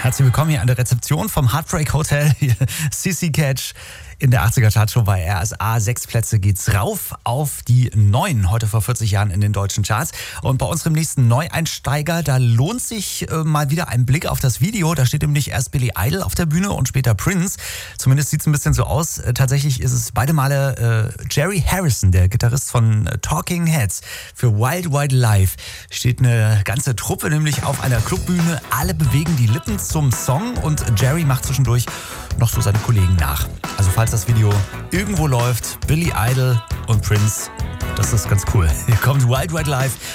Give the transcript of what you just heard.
Herzlich willkommen hier an der Rezeption vom Heartbreak Hotel. CC Catch in der 80er Chartshow bei RSA. 6 Plätze geht's rauf auf die 9, heute vor 40 Jahren in den deutschen Charts. Und bei unserem nächsten Neueinsteiger, da lohnt sich mal wieder ein Blick auf das Video. Da steht nämlich erst Billy Idol auf der Bühne und später Prince. Zumindest sieht's ein bisschen so aus. Tatsächlich ist es beide Male Jerry Harrison, der Gitarrist von Talking Heads. Für Wild Wild Life steht eine ganze Truppe nämlich auf einer Clubbühne. Alle bewegen die Lippen zum Song und Jerry macht zwischendurch noch so seine Kollegen nach. Also falls das Video irgendwo läuft, Billy Idol und Prince, das ist ganz cool. Hier kommt Wild Wild Life